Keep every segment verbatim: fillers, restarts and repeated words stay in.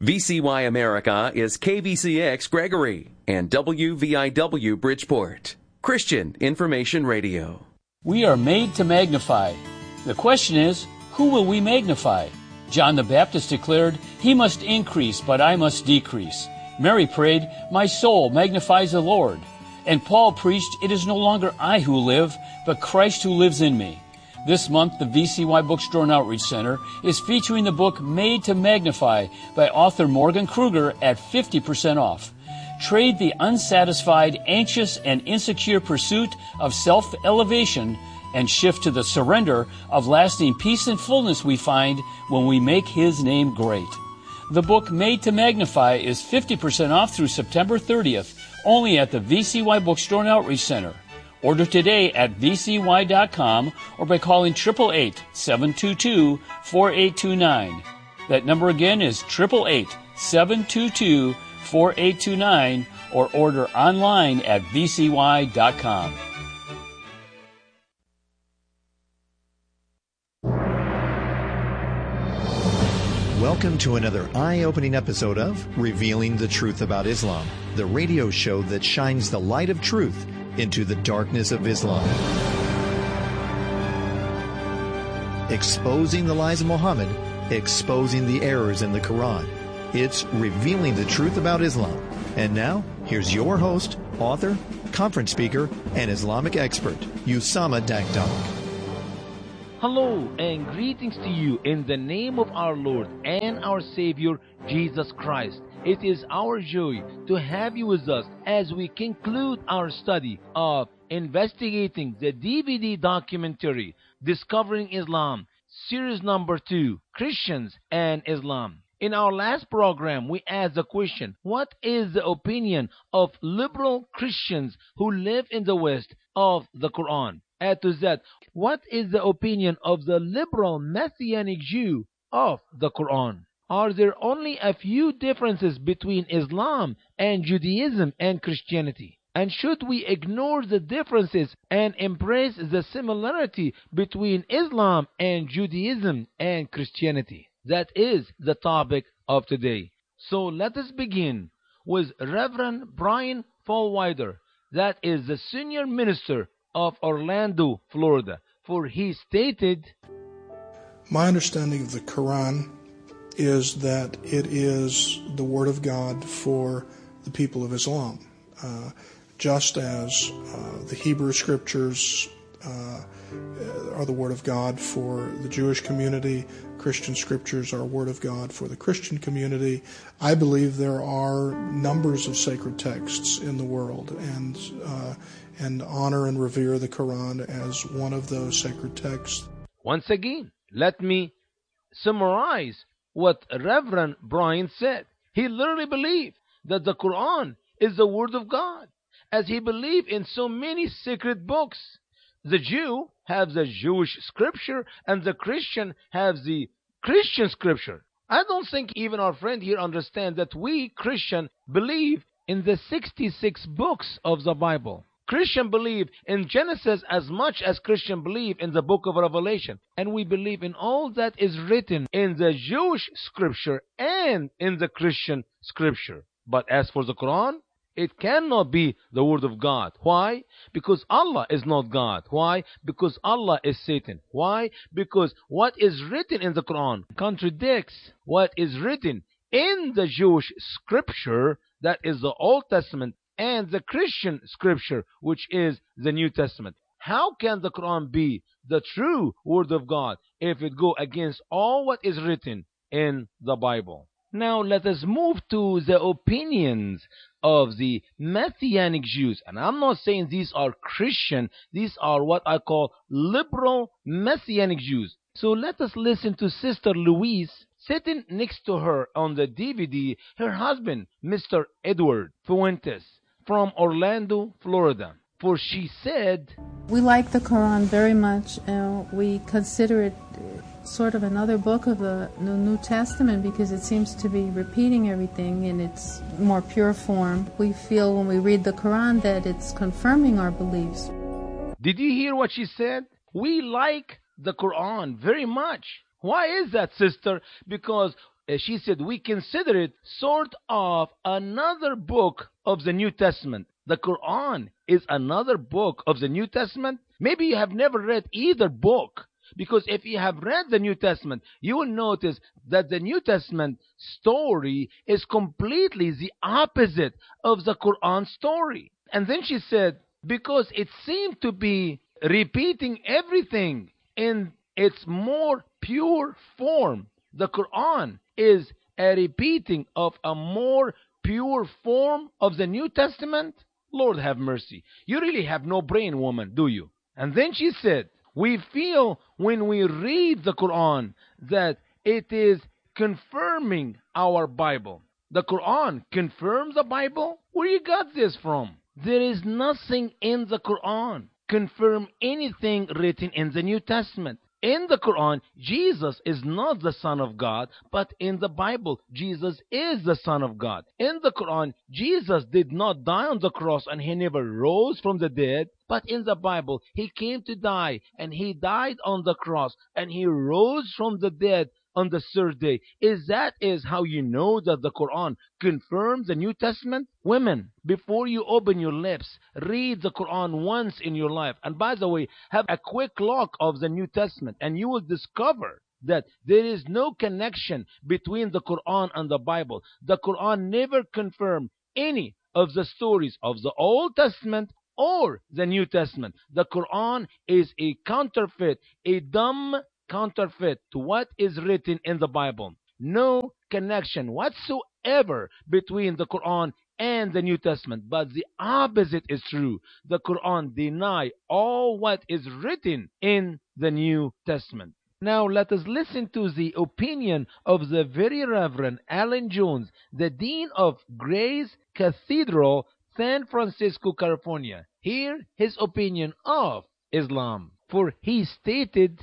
V C Y America is K V C X Gregory and W V I W Bridgeport. Christian Information Radio. We are made to magnify. The question is, who will we magnify? John the Baptist declared, "He must increase, but I must decrease." Mary prayed, "My soul magnifies the Lord." And Paul preached, "It is no longer I who live, but Christ who lives in me." This month, the V C Y Bookstore and Outreach Center is featuring the book Made to Magnify by author Morgan Kruger at fifty percent off. Trade the unsatisfied, anxious, and insecure pursuit of self-elevation and shift to the surrender of lasting peace and fullness we find when we make His name great. The book Made to Magnify is fifty percent off through September thirtieth, only at the V C Y Bookstore and Outreach Center. Order today at V C Y dot com or by calling eight eight eight, seven two two, four eight two nine. That number again is eight eight eight, seven two two, four eight two nine or order online at V C Y dot com. Welcome to another eye-opening episode of Revealing the Truth About Islam, the radio show that shines the light of truth into the darkness of Islam. Exposing the lies of Muhammad, exposing the errors in the Quran. It's Revealing the Truth About Islam. And now, here's your host, author, conference speaker, and Islamic expert, Usama Dakdok. Hello and greetings to you in the name of our Lord and our Savior, Jesus Christ. It is our joy to have you with us as we conclude our study of investigating the D V D documentary, Discovering Islam, series number two, Christians and Islam. In our last program, we asked the question, what is the opinion of liberal Christians who live in the West of the Quran? Add to that, what is the opinion of the liberal Messianic Jew of the Quran? Are there only a few differences between Islam and Judaism and Christianity? And should we ignore the differences and embrace the similarity between Islam and Judaism and Christianity? That is the topic of today. So let us begin with Reverend Brian Fallwider, that is the senior minister of Orlando, Florida, for he stated, "My understanding of the Quran is that it is the Word of God for the people of Islam, uh, just as uh, the Hebrew Scriptures uh, are the Word of God for the Jewish community, Christian Scriptures are Word of God for the Christian community. I believe there are numbers of sacred texts in the world, and uh, and honor and revere the Quran as one of those sacred texts." Once again, let me summarize what Reverend Brian said. He literally believed that the Quran is the Word of God, as he believed in so many sacred books. The Jew has the Jewish scripture and the Christian has the Christian scripture. I don't think even our friend here understands that we Christian believe in the sixty-six books of the Bible. Christian believe in Genesis as much as Christian believe in the book of Revelation. And we believe in all that is written in the Jewish scripture and in the Christian scripture. But as for the Quran, it cannot be the Word of God. Why? Because Allah is not God. Why? Because Allah is Satan. Why? Because what is written in the Quran contradicts what is written in the Jewish scripture, that is the Old Testament, and the Christian scripture, which is the New Testament. How can the Quran be the true Word of God if it go against all what is written in the Bible? Now let us move to the opinions of the Messianic Jews. And I'm not saying these are Christian, these are what I call liberal Messianic Jews. So let us listen to Sister Louise. Sitting next to her on the D V D, her husband, Mister Edward Fuentes, from Orlando, Florida. For she said, "We like the Quran very much, and we consider it sort of another book of the New Testament because it seems to be repeating everything in its more pure form. We feel when we read the Quran that it's confirming our beliefs." Did you hear what she said? We like the Quran very much. Why is that, sister? Because uh, she said, we consider it sort of another book of the New Testament. The Quran is another book of the New Testament. Maybe you have never read either book, because if you have read the New Testament, you will notice that the New Testament story is completely the opposite of the Quran story. And then she said, because it seemed to be repeating everything in its more pure form. The Quran is a repeating of a more pure form of the New Testament. Lord have mercy. You really have no brain, woman, do you? And then she said, we feel when we read the Quran that it is confirming our Bible. The Quran confirms the Bible? Where you got this from? There is nothing in the Quran confirm anything written in the New Testament. In the Quran, Jesus is not the Son of God, but in the Bible, Jesus is the Son of God. In the Quran, Jesus did not die on the cross and he never rose from the dead, but in the Bible, he came to die and he died on the cross and he rose from the dead on the third day. Is that is how you know that the Quran confirms the New Testament? Women, before you open your lips, read the Quran once in your life. And by the way, have a quick look of the New Testament and you will discover that there is no connection between the Quran and the Bible. The Quran never confirmed any of the stories of the Old Testament or the New Testament. The Quran is a counterfeit, a dumb counterfeit to what is written in the Bible. No connection whatsoever between the Quran and the New Testament. But the opposite is true. The Quran denies all what is written in the New Testament. Now let us listen to the opinion of the very Reverend Alan Jones, the Dean of Grace Cathedral, San Francisco, California. Hear his opinion of Islam. For he stated,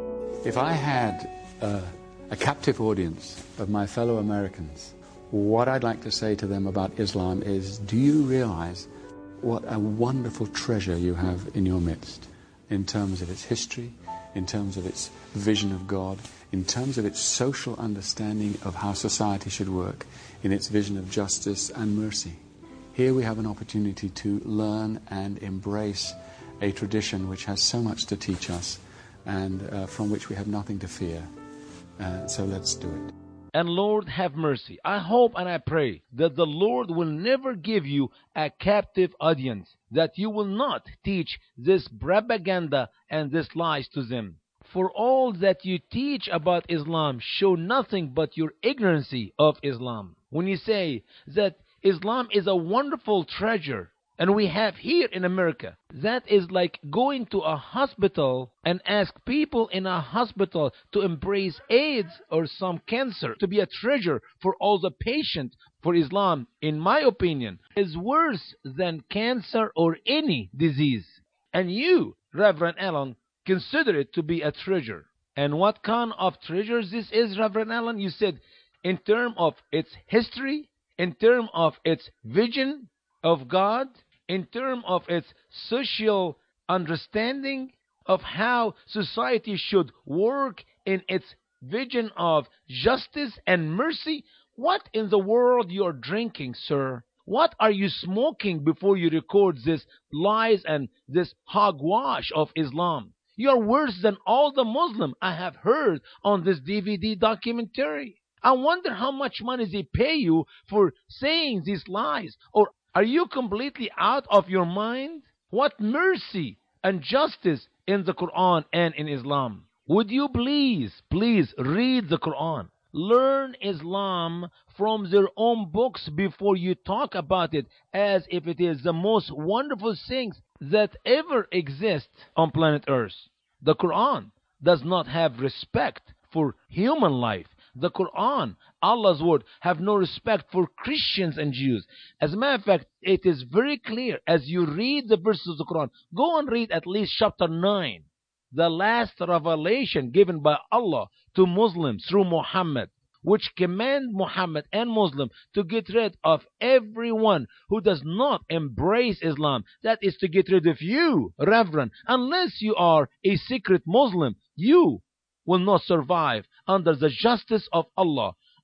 if I had uh, a captive audience of my fellow Americans, what I'd like to say to them about Islam is, do you realize what a wonderful treasure you have in your midst, in terms of its history, in terms of its vision of God, in terms of its social understanding of how society should work, in its vision of justice and mercy. Here we have an opportunity to learn and embrace a tradition which has so much to teach us, and uh, from which we have nothing to fear. Uh, so let's do it. And Lord have mercy. I hope and I pray that the Lord will never give you a captive audience, that you will not teach this propaganda and this lies to them. For all that you teach about Islam show nothing but your ignorancy of Islam. When you say that Islam is a wonderful treasure, and we have here in America, that is like going to a hospital and ask people in a hospital to embrace AIDS or some cancer to be a treasure for all the patients. For Islam, in my opinion, is worse than cancer or any disease. And you, Reverend Allen, consider it to be a treasure. And what kind of treasures this is, Reverend Allen? You said in terms of its history, in terms of its vision of God, in terms of its social understanding of how society should work in its vision of justice and mercy. What in the world you are drinking, sir? What are you smoking before you record this lies and this hogwash of Islam? You are worse than all the Muslims I have heard on this D V D documentary. I wonder how much money they pay you for saying these lies. Or are you completely out of your mind? What mercy and justice in the Quran and in Islam. Would you please, please read the Quran. Learn Islam from their own books before you talk about it as if it is the most wonderful things that ever exist on planet Earth. The Quran does not have respect for human life. The Quran, Allah's word, have no respect for Christians and Jews. As a matter of fact, it is very clear as you read the verses of the Quran. Go and read at least chapter nine, the last revelation given by Allah to Muslims through Muhammad, which command Muhammad and Muslim to get rid of everyone who does not embrace Islam. That is to get rid of you, Reverend. Unless you are a secret Muslim, you will not survive under the justice of Allah.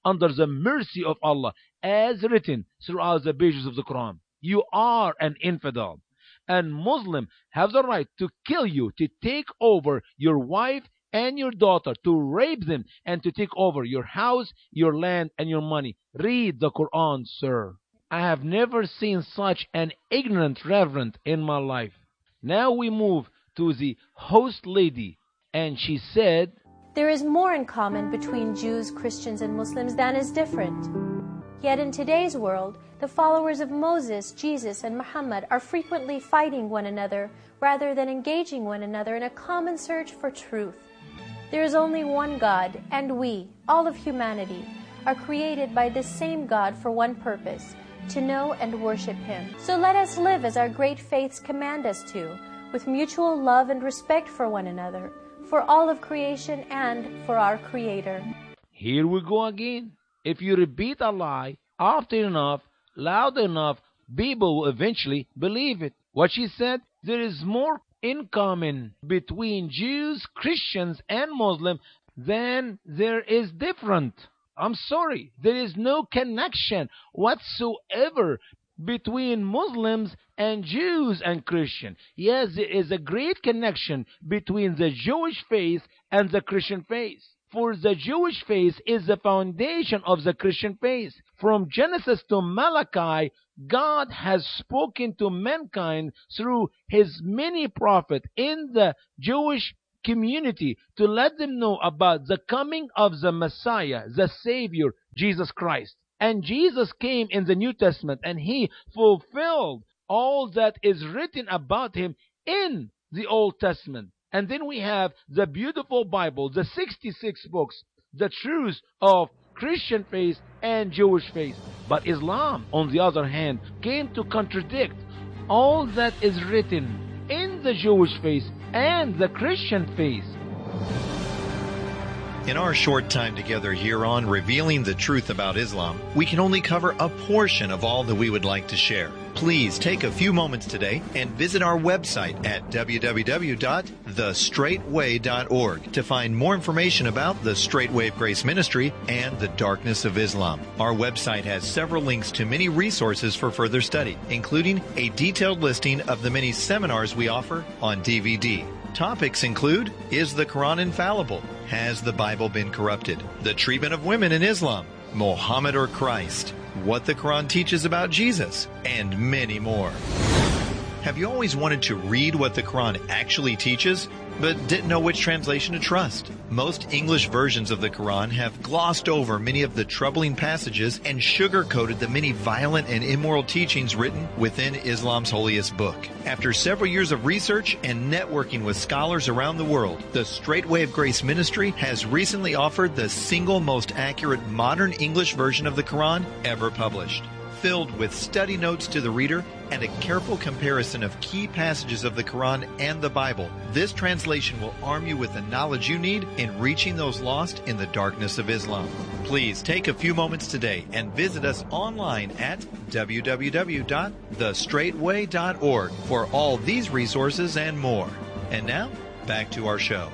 under the mercy of Allah, as written throughout the pages of the Quran. You are an infidel, and Muslims have the right to kill you, to take over your wife and your daughter, to rape them, and to take over your house, your land, and your money. Read the Quran, sir. I have never seen such an ignorant reverend in my life. Now we move to the host lady, and she said, there is more in common between Jews, Christians, and Muslims than is different. Yet in today's world, the followers of Moses, Jesus, and Muhammad are frequently fighting one another rather than engaging one another in a common search for truth. There is only one God, and we, all of humanity, are created by this same God for one purpose, to know and worship Him. So let us live as our great faiths command us to, with mutual love and respect for one another, for all of creation and for our Creator. Here we go again. If you repeat a lie often enough, loud enough, people will eventually believe it. What she said, there is more in common between Jews, Christians, and Muslims than there is different. I'm sorry, there is no connection whatsoever between Muslims and Jews and Christians. Yes, there is a great connection between the Jewish faith and the Christian faith. For the Jewish faith is the foundation of the Christian faith. From Genesis to Malachi, God has spoken to mankind through His many prophets in the Jewish community to let them know about the coming of the Messiah, the Savior, Jesus Christ. And Jesus came in the New Testament, and He fulfilled all that is written about Him in the Old Testament. And then we have the beautiful Bible, the sixty-six books, the truths of Christian faith and Jewish faith. But Islam, on the other hand, came to contradict all that is written in the Jewish faith and the Christian faith. In our short time together here on Revealing the Truth About Islam, we can only cover a portion of all that we would like to share. Please take a few moments today and visit our website at w w w dot the straight way dot org to find more information about the Straight Wave Grace Ministry and the Darkness of Islam. Our website has several links to many resources for further study, including a detailed listing of the many seminars we offer on D V D. Topics include, is the Quran infallible? Has the Bible been corrupted? The treatment of women in Islam? Mohammed or Christ? What the Quran teaches about Jesus? And many more. Have you always wanted to read what the Quran actually teaches, but didn't know which translation to trust? Most English versions of the Quran have glossed over many of the troubling passages and sugar-coated the many violent and immoral teachings written within Islam's holiest book. After several years of research and networking with scholars around the world, the Straight Wave Grace Ministry has recently offered the single most accurate modern English version of the Quran ever published. Filled with study notes to the reader and a careful comparison of key passages of the Quran and the Bible, this translation will arm you with the knowledge you need in reaching those lost in the darkness of Islam. Please take a few moments today and visit us online at w w w dot the straight way dot org for all these resources and more. And now, back to our show.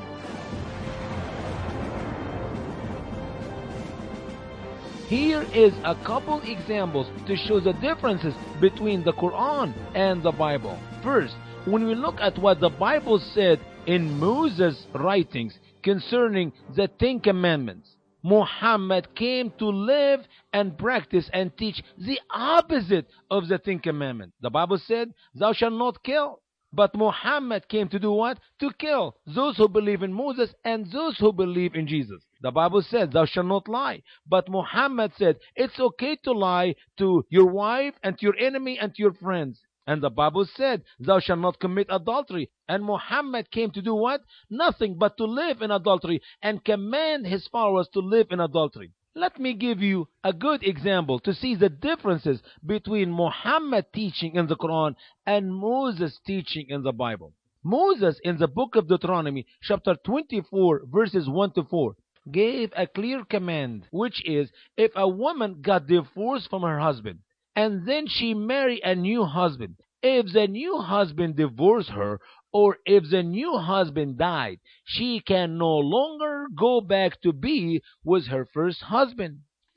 Here is a couple examples to show the differences between the Quran and the Bible. First, when we look at what the Bible said in Moses' writings concerning the Ten Commandments, Muhammad came to live and practice and teach the opposite of the Ten Commandments. The Bible said, thou shalt not kill. But Muhammad came to do what? To kill those who believe in Moses and those who believe in Jesus. The Bible said, thou shalt not lie. But Muhammad said, it's okay to lie to your wife and to your enemy and to your friends. And the Bible said, thou shalt not commit adultery. And Muhammad came to do what? Nothing but to live in adultery and command his followers to live in adultery. Let me give you a good example to see the differences between Muhammad teaching in the Quran and Moses teaching in the Bible. Moses, in the book of Deuteronomy, chapter twenty-four, verses one to four, gave a clear command, which is, if a woman got divorced from her husband, and then she married a new husband, if the new husband divorced her, or if the new husband died, she can no longer go back to be with her first husband.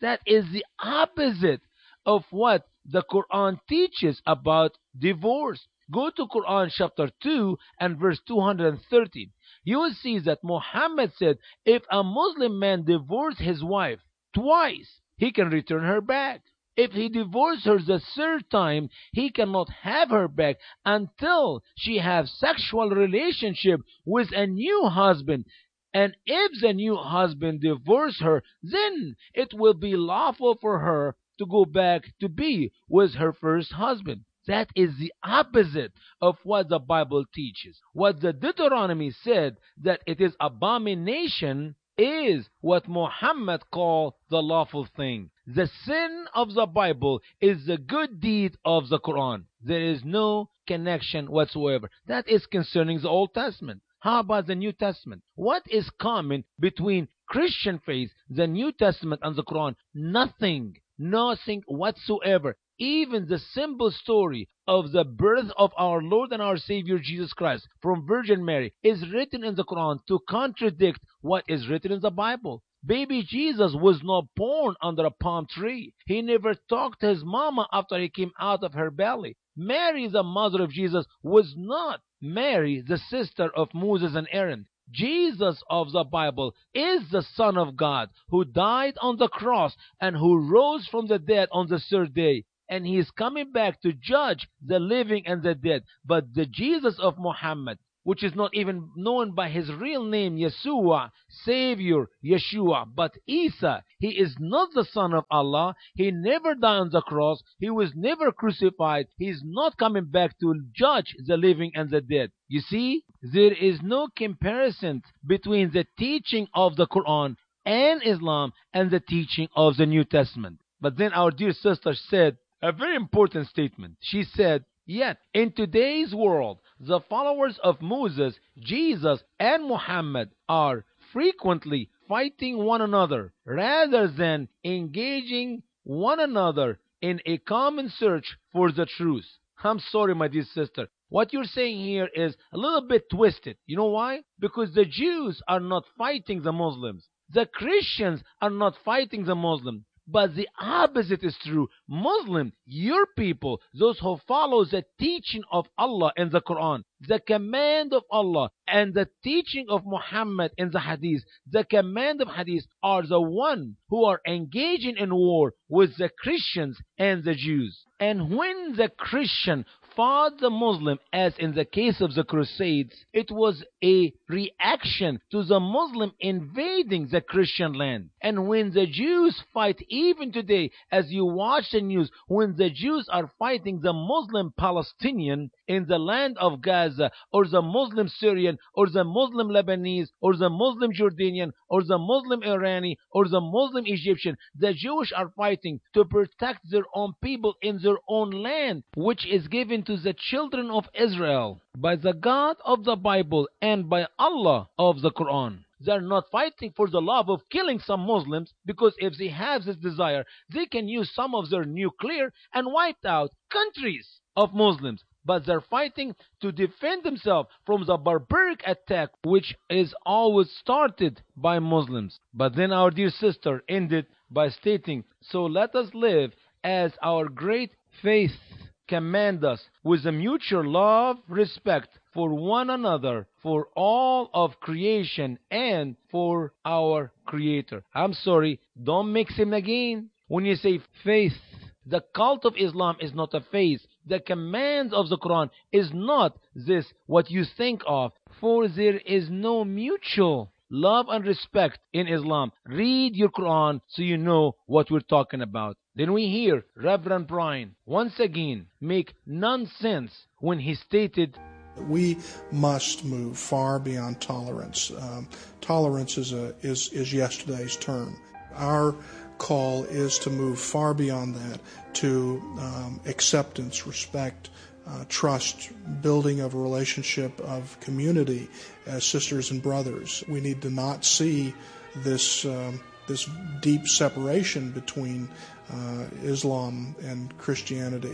That is the opposite of what the Quran teaches about divorce. Go to Quran chapter two and verse two hundred thirty. You will see that Muhammad said, if a Muslim man divorces his wife twice, he can return her back. If he divorces her the third time, he cannot have her back until she has sexual relationship with a new husband. And if the new husband divorces her, then it will be lawful for her to go back to be with her first husband. That is the opposite of what the Bible teaches. What the Deuteronomy said, that it is abomination, is what Muhammad called the lawful thing. The sin of the Bible is the good deed of the Quran. There is no connection whatsoever. That is concerning the Old Testament. How about the New Testament? What is common between Christian faith, the New Testament, and the Quran? Nothing. Nothing whatsoever. Even the simple story of the birth of our Lord and our Savior Jesus Christ from Virgin Mary is written in the Quran to contradict what is written in the Bible. Baby Jesus was not born under a palm tree. He never talked to his mama after he came out of her belly. Mary, the mother of Jesus, was not Mary, the sister of Moses and Aaron. Jesus of the Bible is the Son of God who died on the cross and who rose from the dead on the third day. And he is coming back to judge the living and the dead. But the Jesus of Muhammad, which is not even known by his real name, Yeshua, Savior, Yeshua, but Isa, he is not the Son of Allah. He never died on the cross. He was never crucified. He is not coming back to judge the living and the dead. You see, there is no comparison between the teaching of the Quran and Islam and the teaching of the New Testament. But then our dear sister said a very important statement. She said, yet in today's world, the followers of Moses, Jesus, and Muhammad are frequently fighting one another rather than engaging one another in a common search for the truth. I'm sorry, my dear sister. What you're saying here is a little bit twisted. You know why? Because the Jews are not fighting the Muslims. The Christians are not fighting the Muslims. But the opposite is true. Muslim, your people, those who follow the teaching of Allah in the Quran, the command of Allah, and the teaching of Muhammad in the Hadith, the command of Hadith, are the one who are engaging in war with the Christians and the Jews. And when the Christian fought the Muslim, as in the case of the Crusades, it was a reaction to the Muslim invading the Christian land. And when the Jews fight, even today, as you watch the news, when the Jews are fighting the Muslim Palestinian in the land of Gaza, or the Muslim Syrian, or the Muslim Lebanese, or the Muslim Jordanian, or the Muslim Iranian, or the Muslim Egyptian, the Jewish are fighting to protect their own people in their own land, which is given to the children of Israel by the God of the Bible and by Allah of the Quran. They are not fighting for the love of killing some Muslims, because if they have this desire, they can use some of their nuclear and wipe out countries of Muslims. But they're fighting to defend themselves from the barbaric attack which is always started by Muslims. But then our dear sister ended by stating, so let us live as our great faith command us, with a mutual love, respect for one another, for all of creation, and for our Creator. I'm sorry, don't mix him again. When you say faith, the cult of Islam is not a faith. The command of the Quran is not this, what you think of, for there is no mutual love and respect in Islam. Read your Quran so you know what we're talking about. Then we hear Reverend Brian once again make nonsense when he stated, we must move far beyond tolerance. Um, tolerance is a is is yesterday's term. Our call is to move far beyond that to um, acceptance, respect, uh, trust, building of a relationship of community as sisters and brothers. We need to not see this um, this deep separation between uh, Islam and Christianity.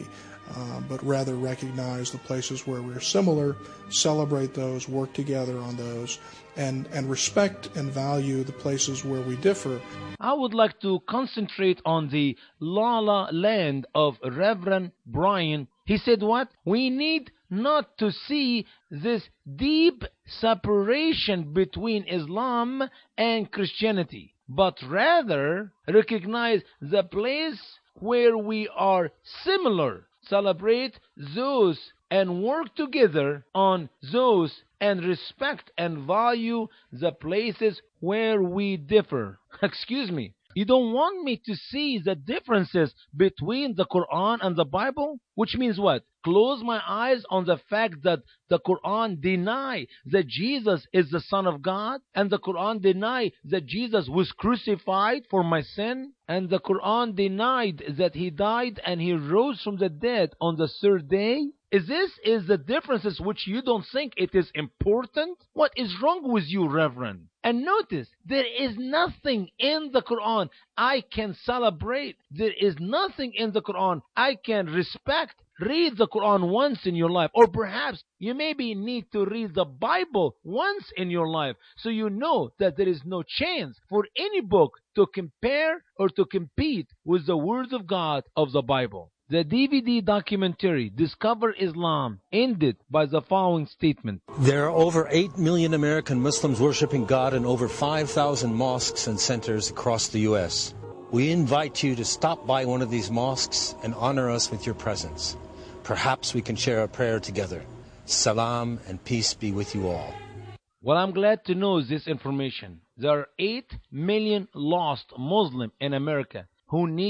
uh, but rather recognize the places where we're similar, celebrate those, work together on those, and, and respect and value the places where we differ. I would like to concentrate on the La La Land of Reverend Brian. He said what? We need not to see this deep separation between Islam and Christianity, but rather recognize the place where we are similar, celebrate those and work together on those, and respect and value the places where we differ. Excuse me. You don't want me to see the differences between the Quran and the Bible? Which means what? Close my eyes on the fact that the Quran deny that Jesus is the Son of God, and the Quran deny that Jesus was crucified for my sin, and the Quran denied that he died and he rose from the dead on the third day? Is this is the differences which you don't think it is important? What is wrong with you, Reverend? And notice, there is nothing in the Quran I can celebrate. There is nothing in the Quran I can respect. Read the Quran once in your life, or perhaps you maybe need to read the Bible once in your life, so you know that there is no chance for any book to compare or to compete with the Word of God of the Bible. The D V D documentary, Discover Islam, ended by the following statement. There are over eight million American Muslims worshiping God in over five thousand mosques and centers across the U S We invite you to stop by one of these mosques and honor us with your presence. Perhaps we can share a prayer together. Salam and peace be with you all. Well, I'm glad to know this information. There are eight million lost Muslims in America who need